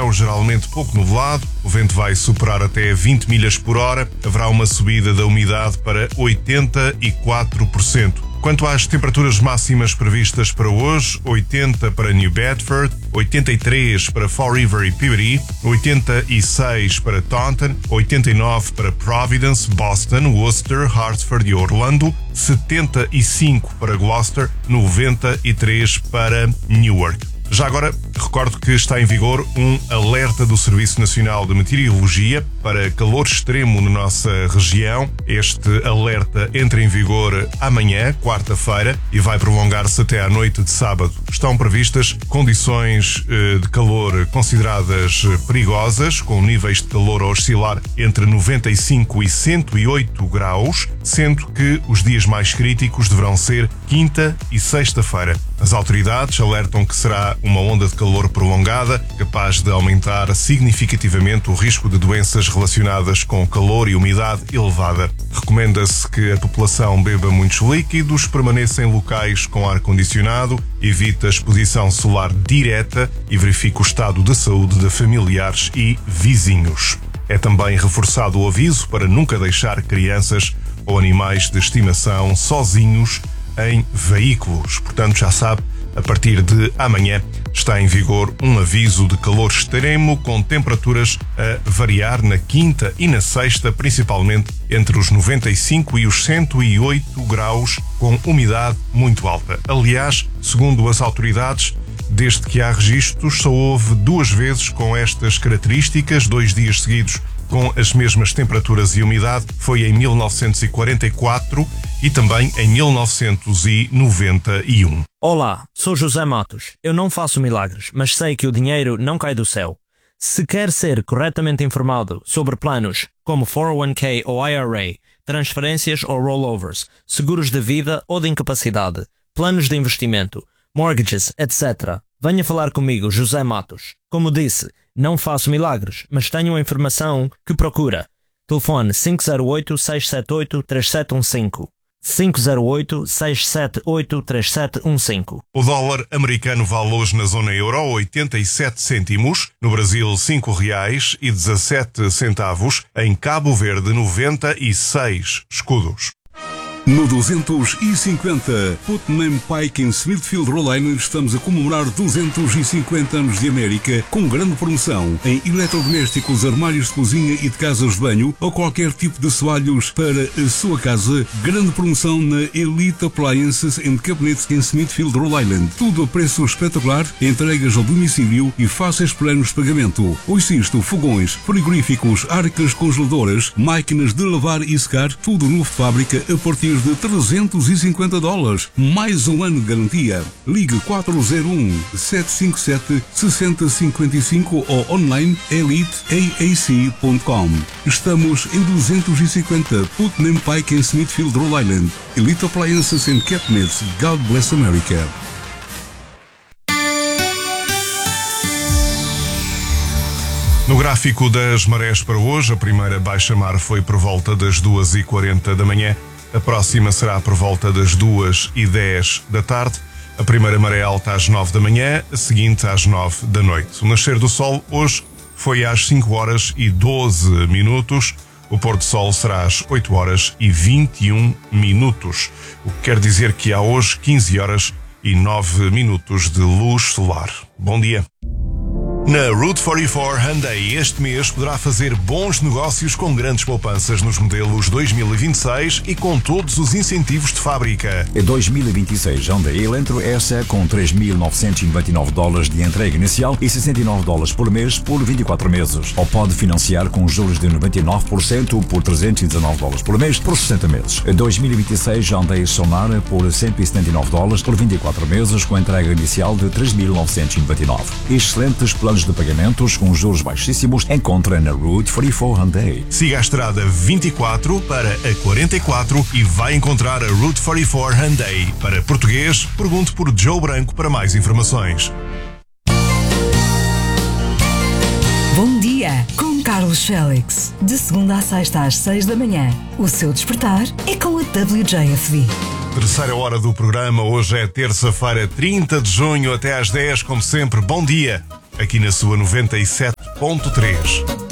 céu geralmente pouco nublado, o vento vai superar até 20 milhas por hora, haverá uma subida da umidade para 84%. Quanto às temperaturas máximas previstas para hoje, 80 para New Bedford, 83 para Fall River e Peabody, 86 para Taunton, 89 para Providence, Boston, Worcester, Hartford e Orlando, 75 para Gloucester, 93 para Newark. Já agora, recordo que está em vigor um alerta do Serviço Nacional de Meteorologia para calor extremo na nossa região. Este alerta entra em vigor amanhã, quarta-feira, e vai prolongar-se até à noite de sábado. Estão previstas condições de calor consideradas perigosas, com níveis de calor a oscilar entre 95 e 108 graus, sendo que os dias mais críticos deverão ser quinta e sexta-feira. As autoridades alertam que será uma onda de calor prolongada, capaz de aumentar significativamente o risco de doenças relacionadas com calor e umidade elevada. Recomenda-se que a população beba muitos líquidos, permaneça em locais com ar-condicionado, evite a exposição solar direta e verifique o estado de saúde de familiares e vizinhos. É também reforçado o aviso para nunca deixar crianças ou animais de estimação sozinhos em veículos. Portanto, já sabe, a partir de amanhã está em vigor um aviso de calor extremo, com temperaturas a variar na quinta e na sexta, principalmente entre os 95 e os 108 graus, com umidade muito alta. Aliás, segundo as autoridades, desde que há registros, só houve 2 vezes com estas características, 2 dias seguidos com as mesmas temperaturas e umidade. Foi em 1944 e também em 1991. Olá, sou José Matos. Eu não faço milagres, mas sei que o dinheiro não cai do céu. Se quer ser corretamente informado sobre planos como 401k ou IRA, transferências ou rollovers, seguros de vida ou de incapacidade, planos de investimento, mortgages, etc., venha falar comigo, José Matos. Como disse, não faço milagres, mas tenho a informação que procura. Telefone 508-678-3715. 508-678-3715. O dólar americano vale hoje na zona euro 87 cêntimos, no Brasil R$5,17, em Cabo Verde 96 escudos. No 250, Putnam Pike em Smithfield, Rhode Island, estamos a comemorar 250 anos de América com grande promoção em eletrodomésticos, armários de cozinha e de casas de banho ou qualquer tipo de assoalhos para a sua casa. Grande promoção na Elite Appliances and Cabinets em Smithfield, Rhode Island. Tudo a preço espetacular, entregas ao domicílio e fáceis planos de pagamento. Ouça isto: fogões, frigoríficos, arcas congeladoras, máquinas de lavar e secar, tudo novo de fábrica a partir de $350. Mais um ano de garantia. Ligue 401-757-6055 ou online eliteaac.com. Estamos em 250 Putnam Pike em Smithfield, Rhode Island. Elite Appliances and Cabinets. God bless America. No gráfico das marés para hoje, a primeira baixa-mar foi por volta das 2h40 da manhã. A próxima será por volta das 2h10 da tarde. A primeira maré alta às 9 da manhã, a seguinte às 9 da noite. O nascer do sol hoje foi às 5h12. O pôr do sol será às 8h21, o que quer dizer que há hoje 15h09 de luz solar. Bom dia. Na Route 44 Hyundai este mês poderá fazer bons negócios com grandes poupanças nos modelos 2026 e com todos os incentivos de fábrica. Em 2026, Hyundai Elantra S com $3.999 de entrega inicial e $69 por mês por 24 meses. Ou pode financiar com juros de 99% por $319 por mês por 60 meses. Em 2026, Hyundai Sonara por $179 por 24 meses com entrega inicial de $3.999. Excelentes planos de pagamentos com juros baixíssimos encontra na Route 44 Hyundai. Siga a estrada 24 para a 44 e vai encontrar a Route 44 Hyundai. Para português, pergunte por Joe Branco para mais informações. Bom dia, com Carlos Félix. De segunda a sexta às 6 da manhã. O seu despertar é com a WJFD. Terceira hora do programa. Hoje é terça-feira, 30 de junho, até às 10, como sempre. Bom dia, aqui na sua 97. 100.3.